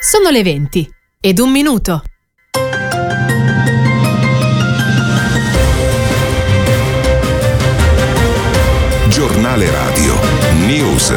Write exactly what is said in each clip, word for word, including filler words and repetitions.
Sono le venti ed un minuto. Giornale Radio News.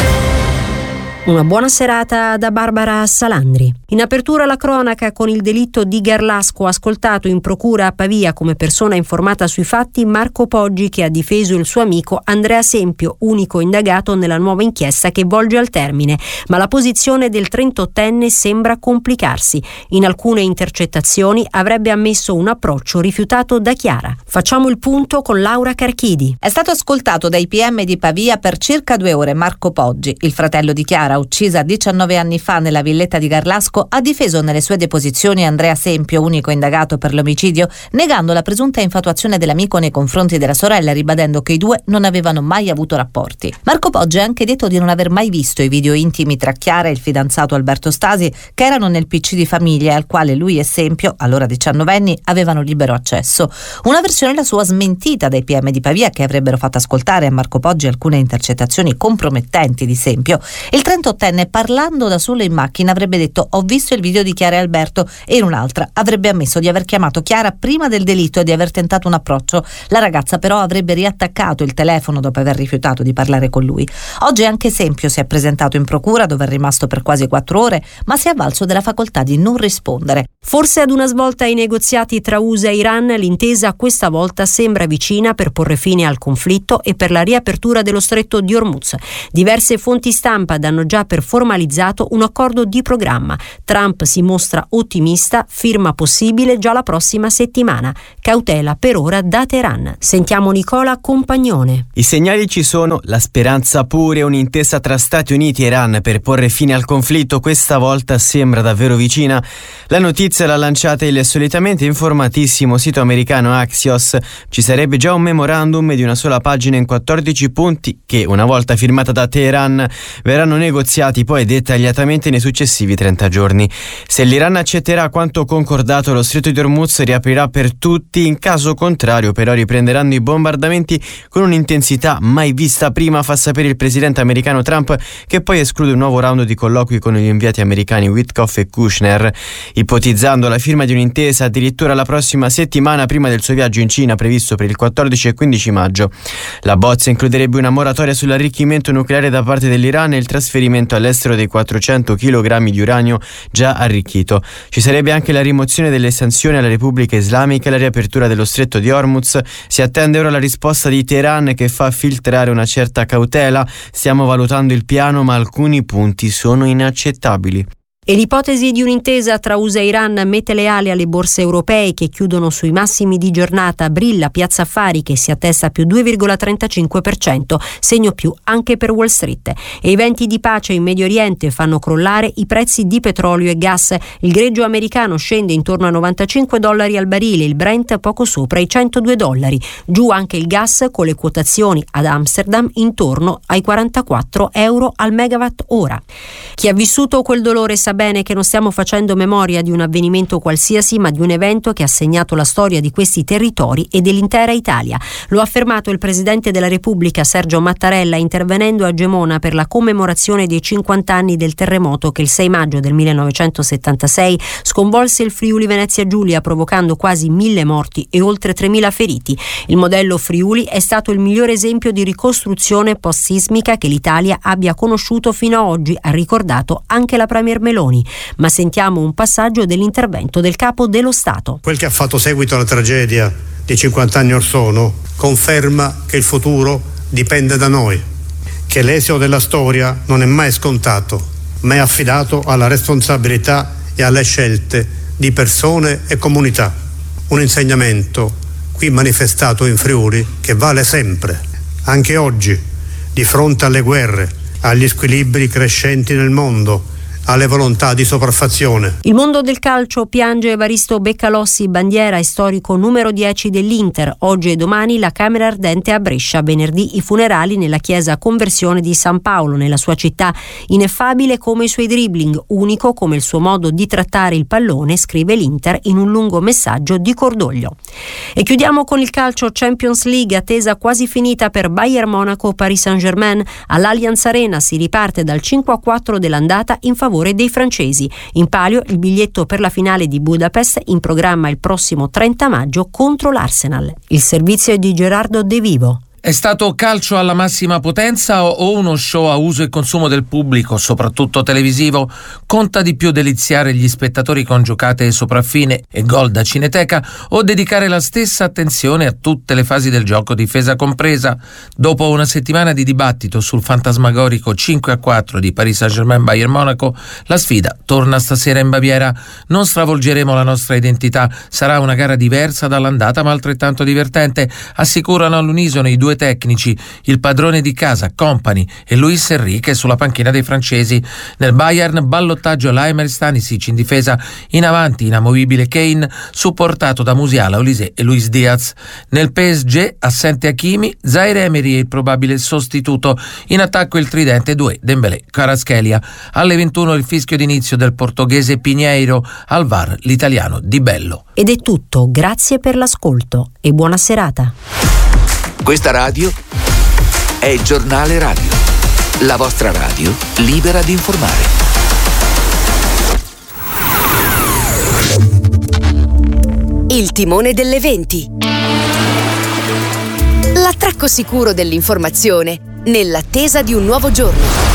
Una buona serata da Barbara Salandri. In apertura la cronaca con il delitto di Garlasco, ascoltato in procura a Pavia come persona informata sui fatti Marco Poggi, che ha difeso il suo amico Andrea Sempio, unico indagato nella nuova inchiesta che volge al termine. Ma la posizione del trentottenne sembra complicarsi. In alcune intercettazioni avrebbe ammesso un approccio rifiutato da Chiara. Facciamo il punto con Laura Carchidi. È stato ascoltato dai P M di Pavia per circa due ore Marco Poggi, il fratello di Chiara, uccisa diciannove anni fa nella villetta di Garlasco, ha difeso nelle sue deposizioni Andrea Sempio, unico indagato per l'omicidio, negando la presunta infatuazione dell'amico nei confronti della sorella, ribadendo che i due non avevano mai avuto rapporti. Marco Poggi ha anche detto di non aver mai visto i video intimi tra Chiara e il fidanzato Alberto Stasi, che erano nel P C di famiglia al quale lui e Sempio, allora diciannovenni, avevano libero accesso. Una versione la sua smentita dai P M di Pavia, che avrebbero fatto ascoltare a Marco Poggi alcune intercettazioni compromettenti di Sempio. Il trentottenne, parlando da solo in macchina, avrebbe detto: ho visto il video di Chiara e Alberto, e in un'altra avrebbe ammesso di aver chiamato Chiara prima del delitto e di aver tentato un approccio. La ragazza però avrebbe riattaccato il telefono dopo aver rifiutato di parlare con lui. Oggi anche Sempio si è presentato in procura, dove è rimasto per quasi quattro ore, ma si è avvalso della facoltà di non rispondere. Forse ad una svolta ai negoziati tra U S A e Iran, l'intesa questa volta sembra vicina per porre fine al conflitto e per la riapertura dello stretto di Hormuz. Diverse fonti stampa danno già per formalizzato un accordo di programma. Trump si mostra ottimista, firma possibile già la prossima settimana. Cautela per ora da Teheran. Sentiamo Nicola Compagnone. I segnali ci sono, la speranza pure. Un'intesa tra Stati Uniti e Iran per porre fine al conflitto questa volta sembra davvero vicina. La notizia l'ha lanciata il solitamente informatissimo sito americano Axios. Ci sarebbe già un memorandum di una sola pagina in quattordici punti che, una volta firmata da Teheran, verranno negoziati poi dettagliatamente nei successivi trenta giorni. Se l'Iran accetterà quanto concordato, lo stretto di Hormuz riaprirà per tutti. In caso contrario però riprenderanno i bombardamenti con un'intensità mai vista prima, fa sapere il presidente americano Trump, che poi esclude un nuovo round di colloqui con gli inviati americani Witkoff e Kushner, ipotizzando la firma di un'intesa addirittura la prossima settimana prima del suo viaggio in Cina previsto per il quattordici e quindici maggio. La bozza includerebbe una moratoria sull'arricchimento nucleare da parte dell'Iran e il trasferimento all'estero dei quattrocento chilogrammi di uranio già arricchito. Ci sarebbe anche la rimozione delle sanzioni alla Repubblica Islamica e la riapertura dello stretto di Hormuz. Si attende ora la risposta di Teheran, che fa filtrare una certa cautela. Stiamo valutando il piano, ma alcuni punti sono inaccettabili. E l'ipotesi di un'intesa tra U S A e Iran mette le ali alle borse europee, che chiudono sui massimi di giornata. Brilla Piazza Affari, che si attesta più due virgola trentacinque per cento, segno più anche per Wall Street. E i venti di pace in Medio Oriente fanno crollare i prezzi di petrolio e gas. Il greggio americano scende intorno a novantacinque dollari al barile, il Brent poco sopra i centodue dollari. Giù anche il gas, con le quotazioni ad Amsterdam intorno ai quarantaquattro euro al megawatt ora. Chi ha vissuto quel dolore sa bene che non stiamo facendo memoria di un avvenimento qualsiasi, ma di un evento che ha segnato la storia di questi territori e dell'intera Italia. Lo ha affermato il presidente della Repubblica Sergio Mattarella, intervenendo a Gemona per la commemorazione dei cinquanta anni del terremoto che il sei maggio del millenovecentosettantasei sconvolse il Friuli Venezia Giulia, provocando quasi mille morti e oltre tremila feriti. Il modello Friuli è stato il migliore esempio di ricostruzione post-sismica che l'Italia abbia conosciuto fino a oggi, ha ricordato anche la premier Meloni. Ma sentiamo un passaggio dell'intervento del capo dello Stato. Quel che ha fatto seguito alla tragedia di cinquanta anni or sono conferma che il futuro dipende da noi, che l'esito della storia non è mai scontato, ma è affidato alla responsabilità e alle scelte di persone e comunità. Un insegnamento qui manifestato in Friuli che vale sempre, anche oggi, di fronte alle guerre, agli squilibri crescenti nel mondo, alle volontà di sopraffazione. Il mondo del calcio piange Evaristo Beccalossi, bandiera e storico numero dieci dell'Inter. Oggi e domani la camera ardente a Brescia, venerdì i funerali nella chiesa Conversione di San Paolo, nella sua città. Ineffabile come i suoi dribbling, unico come il suo modo di trattare il pallone, scrive l'Inter in un lungo messaggio di cordoglio. E chiudiamo con il calcio Champions League, attesa quasi finita per Bayern Monaco Paris Saint-Germain. All'Allianz Arena si riparte dal cinque a quattro dell'andata in favore favore dei francesi. In palio il biglietto per la finale di Budapest, in programma il prossimo trenta maggio contro l'Arsenal. Il servizio è di Gerardo De Vivo. È stato calcio alla massima potenza o uno show a uso e consumo del pubblico, soprattutto televisivo? Conta di più deliziare gli spettatori con giocate sopraffine e gol da cineteca o dedicare la stessa attenzione a tutte le fasi del gioco, difesa compresa? Dopo una settimana di dibattito sul fantasmagorico cinque a quattro di Paris Saint-Germain Bayern Monaco, la sfida torna stasera in Baviera. Non stravolgeremo la nostra identità, sarà una gara diversa dall'andata ma altrettanto divertente, assicurano all'unisono i due tecnici, il padrone di casa Kompany e Luis Enrique sulla panchina dei francesi. Nel Bayern ballottaggio Laimer Stanisic in difesa, in avanti inamovibile Kane supportato da Musiala, Olise e Luis Diaz. Nel P S G assente Hakimi, Zaire Emery è il probabile sostituto, in attacco il tridente due Dembélé, Kvaratskhelia. Alle ventuno il fischio d'inizio del portoghese Pinheiro, al V A R l'italiano Di Bello. Ed è tutto, grazie per l'ascolto e buona serata. Questa radio è il Giornale Radio, la vostra radio libera di informare. Il timone delle venti. L'attracco sicuro dell'informazione nell'attesa di un nuovo giorno.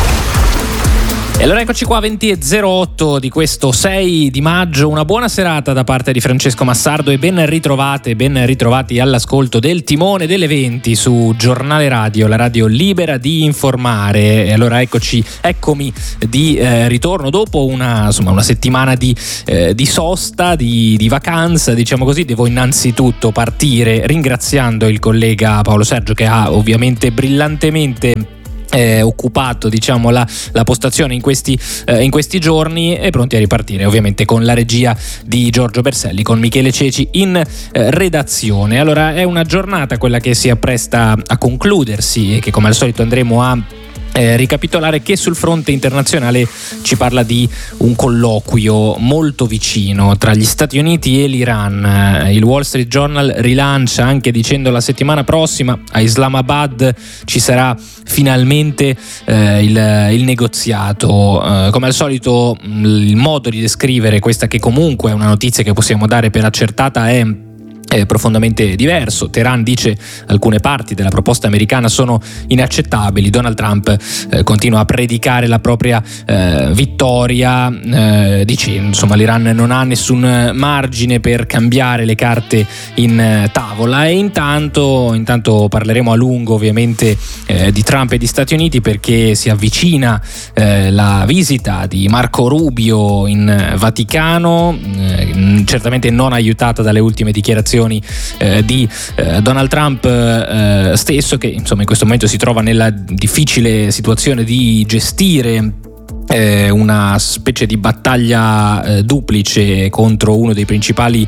E allora eccoci qua, venti e zero otto di questo sei di maggio. Una buona serata da parte di Francesco Massardo e ben ritrovate, ben ritrovati all'ascolto del timone delle venti su Giornale Radio, la radio libera di informare. E allora eccoci, eccomi di eh, ritorno dopo una, insomma, una settimana di, eh, di sosta, di, di vacanza, diciamo così. Devo innanzitutto partire ringraziando il collega Paolo Sergio, che ha ovviamente brillantemente Eh, occupato diciamo la, la postazione in questi, eh, in questi giorni, e pronti a ripartire ovviamente con la regia di Giorgio Berselli, con Michele Ceci in eh, redazione. Allora è una giornata quella che si appresta a concludersi e che come al solito andremo a Eh, ricapitolare, che sul fronte internazionale ci parla di un colloquio molto vicino tra gli Stati Uniti e l'Iran. Eh, il Wall Street Journal rilancia anche dicendo la settimana prossima a Islamabad ci sarà finalmente eh, il, il negoziato. Eh, come al solito il modo di descrivere questa, che comunque è una notizia che possiamo dare per accertata, è È profondamente diverso. Teheran dice alcune parti della proposta americana sono inaccettabili. Donald Trump eh, continua a predicare la propria eh, vittoria, eh, dice insomma l'Iran non ha nessun margine per cambiare le carte in eh, tavola. E intanto, intanto parleremo a lungo ovviamente eh, di Trump e di Stati Uniti, perché si avvicina eh, la visita di Marco Rubio in Vaticano, eh, certamente non aiutata dalle ultime dichiarazioni Eh, di eh, Donald Trump eh, stesso, che insomma in questo momento si trova nella difficile situazione di gestire Eh, una specie di battaglia eh, duplice contro uno dei principali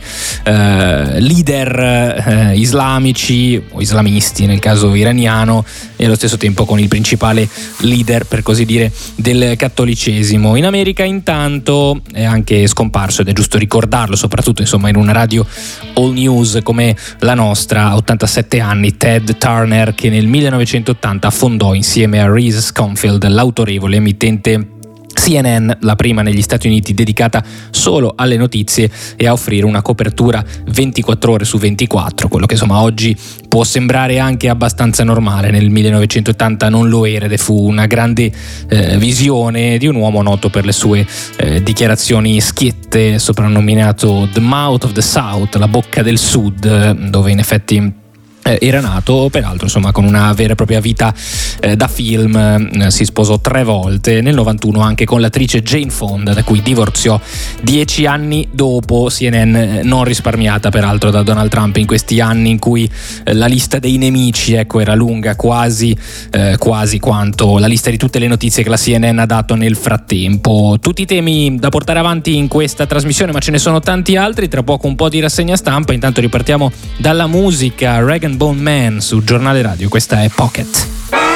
eh, leader eh, islamici o islamisti nel caso iraniano, e allo stesso tempo con il principale leader, per così dire, del cattolicesimo. In America intanto è anche scomparso, ed è giusto ricordarlo, soprattutto insomma in una radio all news come la nostra, a ottantasette anni, Ted Turner, che nel millenovecentottanta fondò insieme a Reese Schonfeld l'autorevole emittente C N N, la prima negli Stati Uniti dedicata solo alle notizie e a offrire una copertura ventiquattro ore su ventiquattro, quello che insomma oggi può sembrare anche abbastanza normale. Nel millenovecentottanta non lo era, ed fu una grande eh, visione di un uomo noto per le sue eh, dichiarazioni schiette, soprannominato The Mouth of the South, la bocca del Sud, dove in effetti Eh, era nato. Peraltro insomma con una vera e propria vita eh, da film. Eh, si sposò tre volte, nel novantuno anche con l'attrice Jane Fonda, da cui divorziò dieci anni dopo. C N N eh, non risparmiata peraltro da Donald Trump in questi anni in cui eh, la lista dei nemici ecco era lunga quasi eh, quasi quanto la lista di tutte le notizie che la C N N ha dato nel frattempo. Tutti i temi da portare avanti in questa trasmissione, ma ce ne sono tanti altri. Tra poco un po' di rassegna stampa. Intanto ripartiamo dalla musica. Rag and Bone Man su Giornale Radio, questa è Pocket.